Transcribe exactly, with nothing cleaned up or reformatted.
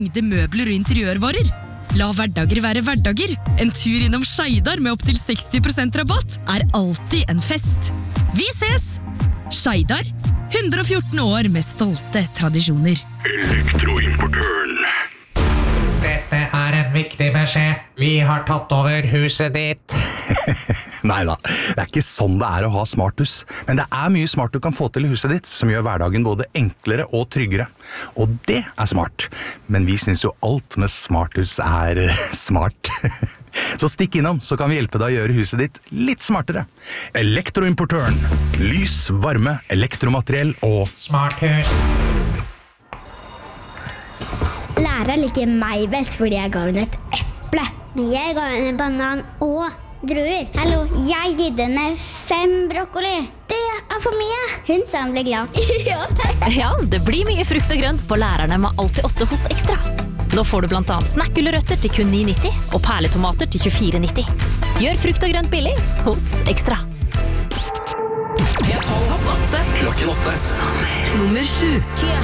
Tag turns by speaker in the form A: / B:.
A: mengde møbler og interiørvarer. La hverdager være hverdager. En tur innom Skeidar med opp til seksti prosent rabatt er alltid en fest. Vi ses! Skeidar, hundre og fjorten år med stolte tradisjoner.
B: Elektroimportøren.
C: Dette er en viktig beskjed. Vi har tatt over huset ditt.
D: Neida, det er ikke sånn det er å ha smarthus. Men det er mye smart du kan få til i huset ditt, som gjør hverdagen både enklere og tryggere. Og det er smart. Men vi synes jo alt med smarthus er smart. Så stikk innom, så kan vi hjelpe deg å gjøre huset ditt litt smartere. Elektroimportøren. Lys, varme, elektromateriell og
C: Smarthus.
E: Lærer liker meg best fordi jeg ga henne et eple.
F: Men jeg ga henne banan og druer.
E: Hallo, jeg gitt henne fem brokkoli. Det er for mye. Hun sa hun ble glad.
F: Ja.
G: Ja, det blir mye frukt og grønt på lærerne med alltid åtte hos Ekstra. Nå får du blant annet snakkgulrøtter til kun ni nitti og perletomater til tjuefire nitti. Gjør frukt og grønt billig hos Ekstra.
A: Topp åtte.
B: Klokken åtte.
A: Nummer sju.